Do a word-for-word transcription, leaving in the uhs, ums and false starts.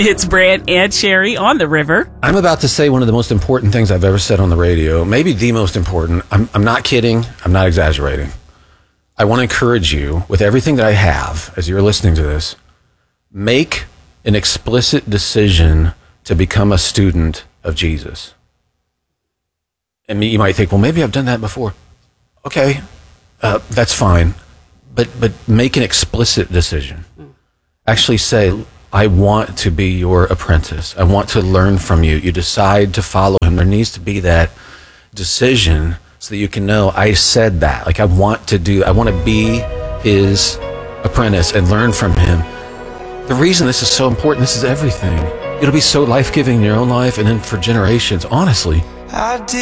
It's Brant and Sherry on the river. I'm about to say one of the most important things I've ever said on the radio, maybe the most important. I'm, I'm not kidding. I'm not exaggerating. I want to encourage you with everything that I have as you're listening to this, make an explicit decision to become a student of Jesus. And you might think, well, maybe I've done that before. Okay, uh, that's fine. But but make an explicit decision. Actually say, I want to be your apprentice. I want to learn from you. You decide to follow him. There needs to be that decision so that you can know, I said that. Like, I want to do, I want to be his apprentice and learn from him. The reason this is so important, this is everything. It'll be so life-giving in your own life and then for generations, honestly. I did